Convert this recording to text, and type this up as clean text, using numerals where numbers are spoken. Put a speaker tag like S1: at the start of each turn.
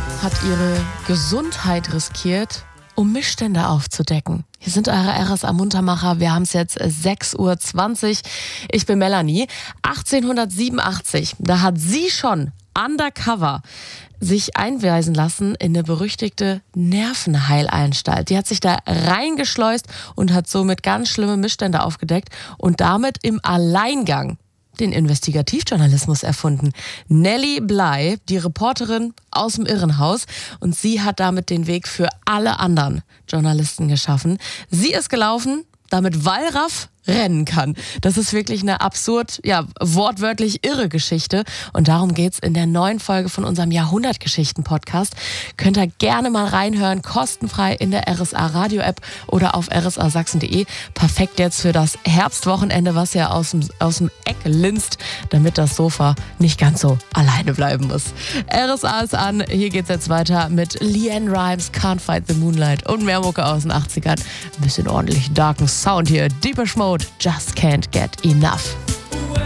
S1: hat ihre Gesundheit riskiert, um Missstände aufzudecken. Hier sind eure RSA Muntermacher. Wir haben es jetzt 6:20 Uhr. Ich bin Melanie. 1887, da hat sie schon undercover sich einweisen lassen in eine berüchtigte Nervenheilanstalt. Die hat sich da reingeschleust und hat somit ganz schlimme Missstände aufgedeckt und damit im Alleingang den Investigativjournalismus erfunden. Nellie Bly, die Reporterin aus dem Irrenhaus, und sie hat damit den Weg für alle anderen Journalisten geschaffen. Sie ist gelaufen, damit Wallraff rennen kann. Das ist wirklich eine absurd, wortwörtlich irre Geschichte. Und darum geht's in der neuen Folge von unserem Jahrhundertgeschichten-Podcast. Könnt ihr gerne mal reinhören, kostenfrei in der RSA Radio-App oder auf rsasachsen.de. Perfekt jetzt für das Herbstwochenende, was ja aus dem Eck linst, damit das Sofa nicht ganz so alleine bleiben muss. RSA ist an. Hier geht's jetzt weiter mit Leanne Rimes, Can't Fight the Moonlight und mehr Mucke aus den 80ern. Ein bisschen ordentlich darken Sound hier. Deepish Mode, Just Can't Get Enough.